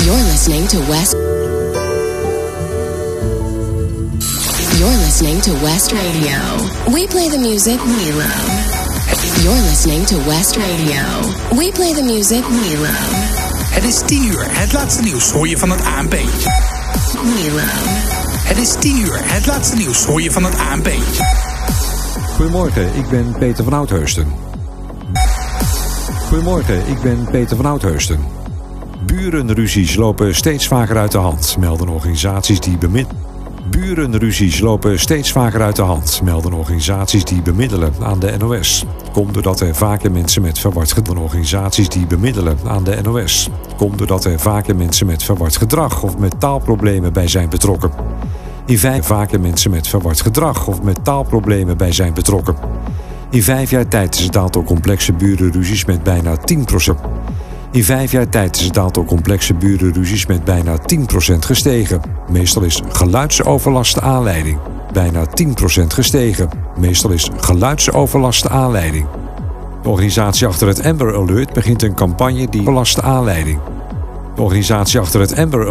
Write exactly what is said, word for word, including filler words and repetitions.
You're listening to West. You're listening to West Radio. We play the music we love. You're listening to West Radio. We play the music we love. Het is tien uur. Het laatste nieuws hoor je van het A N P. We love. Het is tien uur. Het laatste nieuws hoor je van het A N P. Goedemorgen, ik ben Peter van Oudheusden. Goedemorgen, ik ben Peter van Oudheusden. Burenruzies lopen steeds vaker uit de hand, melden organisaties die bemiddelen. Burenruzies lopen steeds vaker uit de hand, melden organisaties die bemiddelen aan de N O S. Komt doordat er vaker mensen met verward gedrag. Organisaties die bemiddelen aan de N O S. Komt doordat er vaker mensen met verward gedrag of met taalproblemen bij zijn betrokken. In vijf vaker mensen met verward gedrag of met taalproblemen bij zijn betrokken. In vijf jaar tijd is het aantal complexe burenruzies met bijna tien procent. In vijf jaar tijd is het aantal complexe burenruzies met bijna tien procent gestegen. Meestal is geluidsoverlast de aanleiding. Bijna tien procent gestegen. Meestal is geluidsoverlast de aanleiding. De organisatie achter het Amber Alert begint een campagne die overlast de aanleiding. De organisatie achter het Amber